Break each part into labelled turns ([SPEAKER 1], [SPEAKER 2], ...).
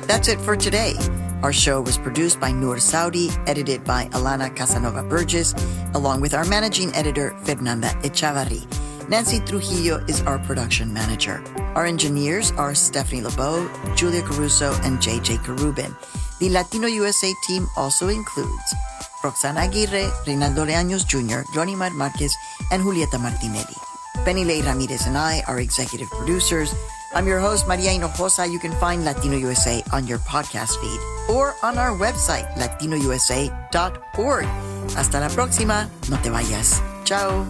[SPEAKER 1] That's it for today. Our show was produced by Noor Saudi, edited by Alana Casanova Burgess, along with our managing editor, Fernanda Echavarri. Nancy Trujillo is our production manager. Our engineers are Stephanie LeBeau, Julia Caruso, and JJ Carubin. The Latino USA team also includes Roxana Aguirre, Reynaldo Leaños Jr., Johnny Marquez, and Julieta Martinelli. Penny Lay Ramirez and I are executive producers. I'm your host, Maria Hinojosa. You can find Latino USA on your podcast feed or on our website, latinousa.org. Hasta la próxima. No te vayas. Ciao.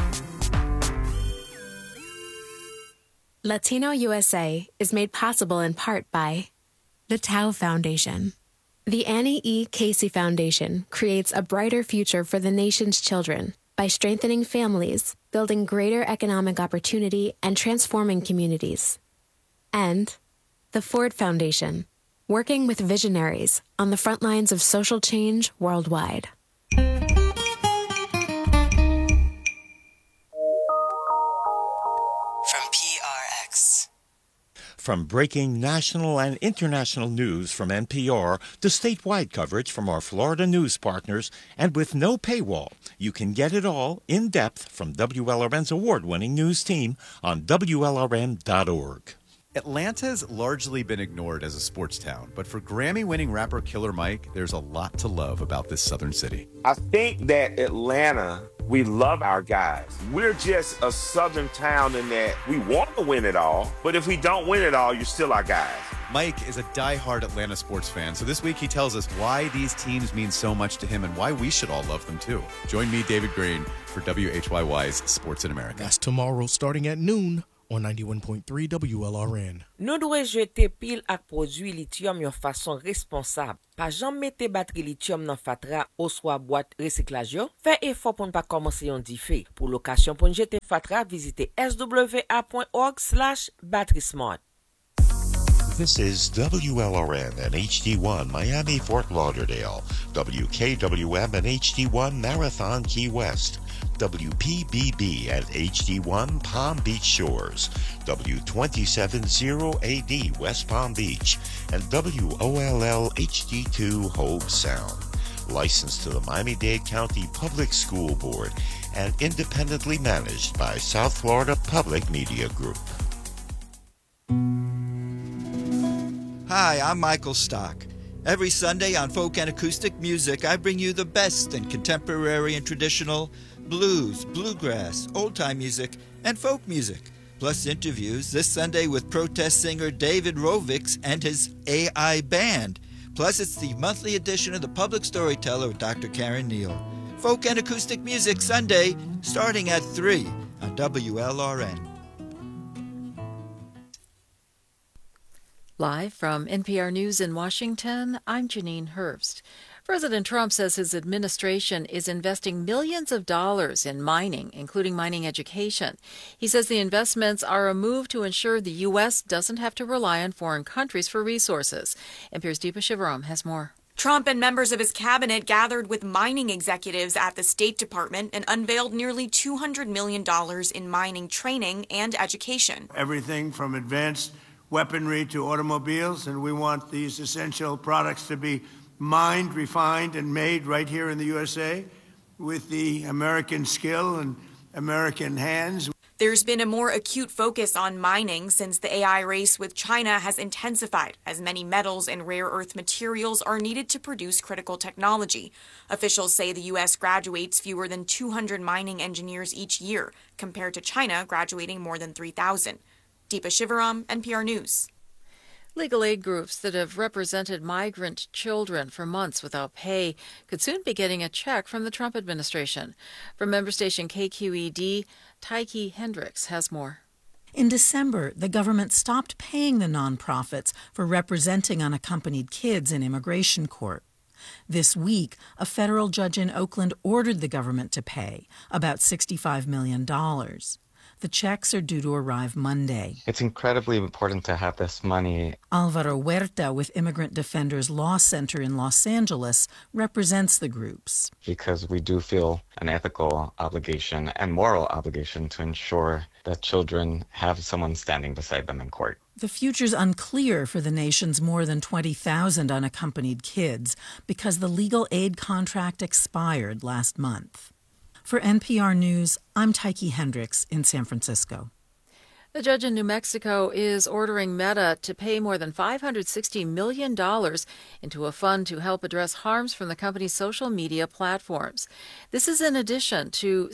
[SPEAKER 2] Latino USA is made possible in part by the Tao Foundation. The Annie E. Casey Foundation creates a brighter future for the nation's children by strengthening families, building greater economic opportunity, and transforming communities. And the Ford Foundation, working with visionaries on the front lines of social change worldwide.
[SPEAKER 3] From PRX.
[SPEAKER 4] From breaking national and international news from NPR to statewide coverage from our Florida news partners, and with no paywall, you can get it all in depth from WLRN's award-winning news team on WLRN.org.
[SPEAKER 5] Atlanta's largely been ignored as a sports town, but for Grammy-winning rapper Killer Mike, there's a lot to love about this southern city.
[SPEAKER 6] I think that Atlanta, we love our guys. We're just a southern town in that we want to win it all, but if we don't win it all, you're still our guys.
[SPEAKER 5] Mike is a die-hard Atlanta sports fan, so this week he tells us why these teams mean so much to him and why we should all love them too. Join me, David Green, for WHYY's Sports in America.
[SPEAKER 7] That's tomorrow starting at noon on 91.3 WLRN.
[SPEAKER 8] Nou dwe jete pil ak prodwi lithium yon fason responsable. Pa jam mette bateri lithium nan fatra ou swa boîte recyclage yo. Fè effort pou n'pa komanse yon di fe. Pour lokasyon pou n'jete fatra, visite swa.org/batterysmart.
[SPEAKER 4] This is WLRN and HD1 Miami Fort Lauderdale, WKWM and HD1 Marathon Key West, WPBB at HD1 Palm Beach Shores, W270AD West Palm Beach, and WOLL HD2 Hobe Sound. Licensed to the Miami-Dade County Public School Board and independently managed by South Florida Public Media Group.
[SPEAKER 9] Hi, I'm Michael Stock. Every Sunday on Folk and Acoustic Music, I bring you the best in contemporary and traditional blues, bluegrass, old-time music, and folk music, plus interviews this Sunday with protest singer David Rovics and his AI Band. Plus, it's the monthly edition of the Public Storyteller with Dr. Karen Neal. Folk and Acoustic Music Sunday, starting at 3 on WLRN.
[SPEAKER 10] Live from NPR News in Washington, I'm Janine Herbst. President Trump says his administration is investing millions of dollars in mining, including mining education. He says the investments are a move to ensure the U.S. doesn't have to rely on foreign countries for resources. NPR's Deepa Shivaram has more.
[SPEAKER 11] Trump and members of his cabinet gathered with mining executives at the State Department and unveiled nearly $200 million in mining training and education.
[SPEAKER 12] Everything from advanced weaponry to automobiles, and we want these essential products to be mined, refined, and made right here in the USA with the American skill and American hands.
[SPEAKER 11] There's been a more acute focus on mining since the AI race with China has intensified, as many metals and rare earth materials are needed to produce critical technology. Officials say the U.S. graduates fewer than 200 mining engineers each year, compared to China graduating more than 3,000. Deepa Shivaram, NPR News.
[SPEAKER 10] Legal aid groups that have represented migrant children for months without pay could soon be getting a check from the Trump administration. From member station KQED, Tyke Hendricks has more.
[SPEAKER 13] In December, the government stopped paying the nonprofits for representing unaccompanied kids in immigration court. This week, a federal judge in Oakland ordered the government to pay about $65 million. The checks are due to arrive Monday.
[SPEAKER 14] It's incredibly important to have this money.
[SPEAKER 13] Alvaro Huerta with Immigrant Defenders Law Center in Los Angeles represents the groups.
[SPEAKER 14] Because we do feel an ethical obligation and moral obligation to ensure that children have someone standing beside them in court.
[SPEAKER 13] The future's unclear for the nation's more than 20,000 unaccompanied kids because the legal aid contract expired last month. For NPR News, I'm Tyche Hendricks in San Francisco.
[SPEAKER 10] A judge in New Mexico is ordering Meta to pay more than $560 million into a fund to help address harms from the company's social media platforms. This is in addition to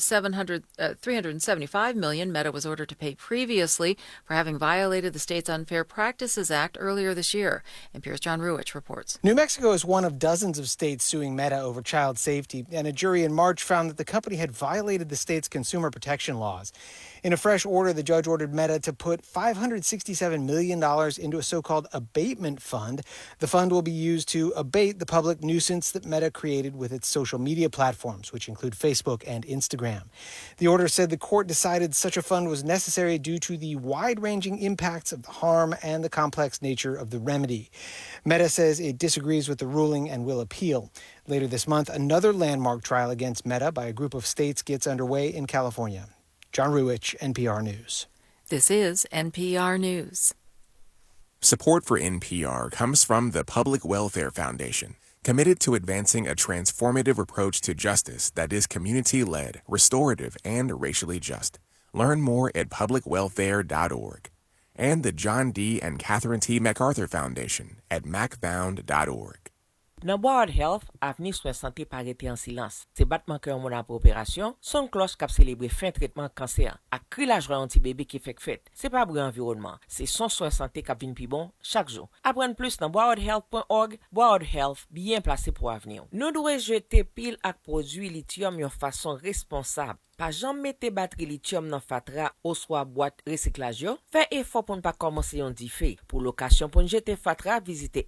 [SPEAKER 10] $375 million Meta was ordered to pay previously for having violated the state's Unfair Practices Act earlier this year. NPR's John Ruwitch reports.
[SPEAKER 15] New Mexico is one of dozens of states suing Meta over child safety, and a jury in March found that the company had violated the state's consumer protection laws. In a fresh order, the judge ordered Meta to put $567 million into a so-called abatement fund. The fund will be used to abate the public nuisance that Meta created with its social media platforms, which include Facebook and Instagram. The order said the court decided such a fund was necessary due to the wide-ranging impacts of the harm and the complex nature of the remedy. Meta says it disagrees with the ruling and will appeal. Later this month, another landmark trial against Meta by a group of states gets underway in California. John Ruwitch, NPR News.
[SPEAKER 10] This is NPR News.
[SPEAKER 16] Support for NPR comes from the Public Welfare Foundation, committed to advancing a transformative approach to justice that is community-led, restorative, and racially just. Learn more at publicwelfare.org. And the John D. and Catherine T. MacArthur Foundation at macfound.org.
[SPEAKER 8] Nan Board Health, avni soin santé pa rete en silans. Se batman kè yon moun ap opérasyon, son kloch kap celebre fin traitement kanser, ak krilaj roy anti-bébé ki fek fet. Se pa brû environnement, se son soin santé kap vin pi bon chaque jour. Apprenne plus dans boardhealth.org. Board Health, bien placé pour avenir. Nou dwe jete pile ak produit lithium yon façon responsable. Pa jam mette batterie lithium nan fatra ou soit boîte recyclage yo, fè effort pour ne pas commencer yon di fe. Pour location pour jete fatra, visitez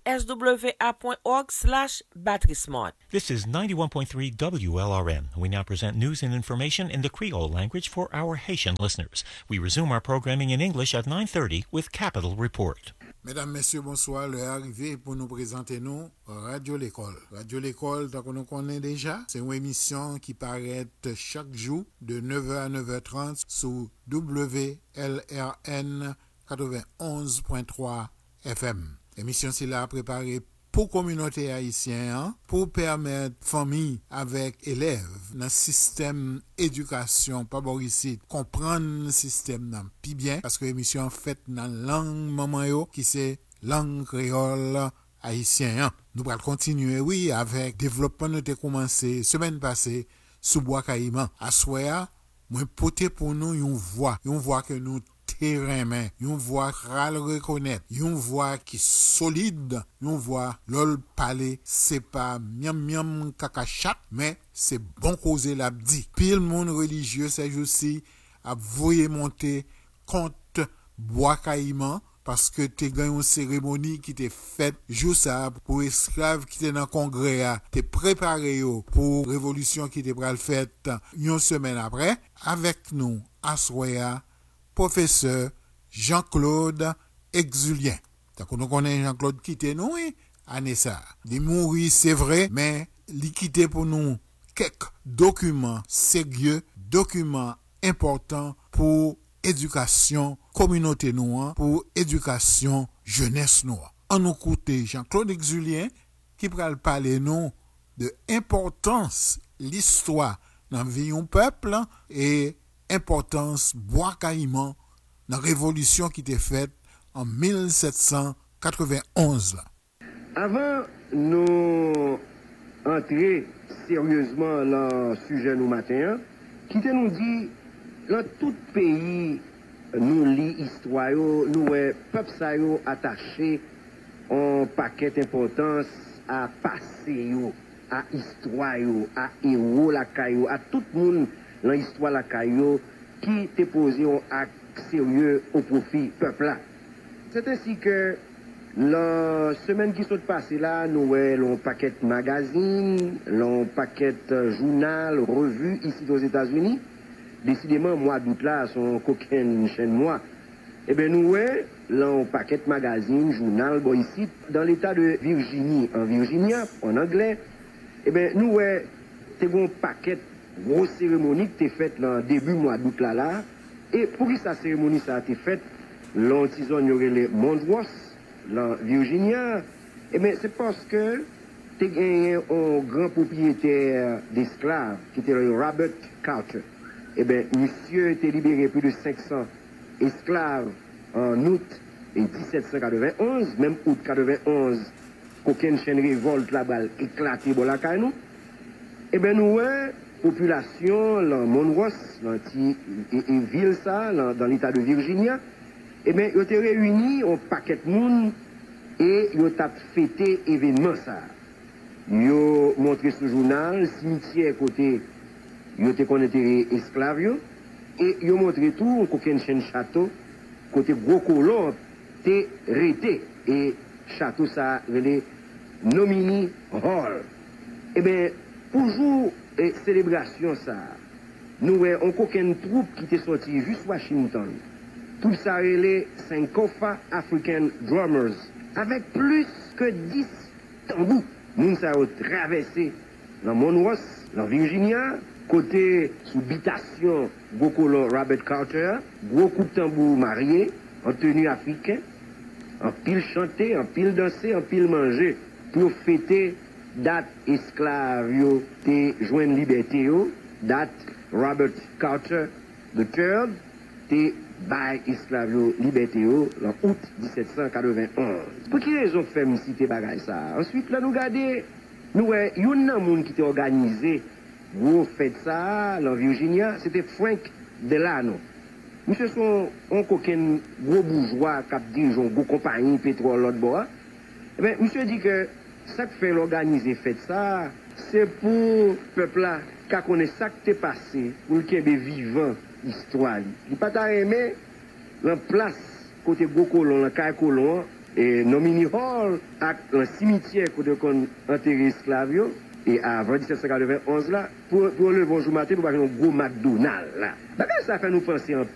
[SPEAKER 8] swa.org/batterysmart.
[SPEAKER 4] This is 91.3 WLRN. We now present news and information in the Creole language for our Haitian listeners. We resume our programming in English at 9:30 with Capital Report.
[SPEAKER 17] Mesdames, Messieurs, bonsoir. L'heure arrivée pour nous présenter nous Radio L'École. Radio L'École, tant qu'on nous connaît déjà, c'est une émission qui paraît chaque jour de 9h à 9h30 sur WLRN 91.3 FM. L'émission c'est là préparée pour communauté haïtienne, pour permettre famille avec élèves dans système éducation pas boricide comprendre le système nan pi bien parce que l'émission faite dans langue maman yo qui c'est langue créole haïtien. Nous allons continuer oui avec développement nous avons commencé semaine passée sous bois caïman. À soir, moi porter pour nous une voix que nous terrain, une voix ral reconnaître, une voix qui solide, une voix lol parler, c'est pas miam miam kakachat, mais c'est bon causer l'abdi. Pile monde religieux ces jours-ci a voyé monter contre bois caïman parce que t'es gagné une cérémonie qui t'est faite jour ça pour esclaves qui t'es dans congrès a t'es préparé pour révolution qui t'est pral faite une semaine après avec nous à soya professeur Jean-Claude Exulien. T'as qu'on connaît Jean-Claude quitté nous année ça. Il mourit c'est vrai mais il quitté pour nous quelques documents sérieux, documents importants pour éducation communauté noire, pour éducation jeunesse noire. On nous écoute Jean-Claude Exulien qui pral parler nous de importance l'histoire dans vie un peuple et importance bois caïman dans la révolution qui était faite en 1791.
[SPEAKER 18] Avant nous entrer sérieusement dans le sujet nous matin, qui nous dit dans tout pays nous lit histoire nous peuple ça attaché un paquet d'importance à passer à histoire à héros la caillou à tout le monde dans l'histoire la caillou qui te posé un acte sérieux au profit peuple là. C'est ainsi que la semaine qui s'est passée là, nous avons un paquet de magazines, un paquet de journal, revues ici aux États-Unis. Décidément, mois d'août là, son coquin chaîne mois. Eh bien, nous avons un paquet de magazines, journal, bon ici, dans l'État de Virginie, en Virginia, en anglais. Eh bien, nous avons un paquet grosse cérémonie qui était faite dans début mois d'août là. Et pour que cette cérémonie ça a été faite, l'antizone les Monroe, la Virginia, eh bien, c'est parce que tu gagné un grand propriétaire d'esclaves qui était le Robert Carter. Eh bien, monsieur était libéré plus de 500 esclaves en août 1791, même août 91, qu'aucune chaîne révolte là-bas éclaté pour la caille nous. Eh bien, nous, population, la Monroe, et ville ça, dans l'état de Virginia, eh bien, ils étaient réunis un paquet de monde et ils ont fêté événement ça. Ils ont montré ce journal, cimetière côté, ils ont été esclaves, et ils ont montré tout, aucune chaîne château, côté gros colon, t'es rété, et château ça, les Nomini Hall. Eh bien, pour jour et célébration ça, nous avons aucune troupe qui était sortie juste Washington. Tout ça les Sankofa African Drummers, avec plus que 10 tambours. Nous avons traversé dans Monroe, dans Virginia, côté sous habitation, gros colon Robert Carter, gros coup de tambour marié, en tenue africaine, en pile chanté, en pile dansé, en pile mangé, pour fêter date esclave yo te joindre liberté yo, date Robert Carter III te bail esclave yo liberté yo en août 1791. Pour qui raison fait me citer bagay ça? Ensuite là nous garder nous yon nan moun qui te organisé gros fête ça en Virginia, c'était Frank Delano. Monsieur son un coquin gros bourgeois qui dirige une gros compagnie pétrole l'autre bord. Eh ben monsieur dit que ça que fait l'organiser fête ça, c'est pour peuple là qui connaît ça qui t'est passé, pour le Québec vivant histoire. Il pas ta aimé la place côté gros colon, la caille colon et Nomini Hall avec le cimetière côté qu'on enterré esclave et avant 1791 là pour le bonjour matin pour voir un gros McDonald's là. Ça fait nous penser en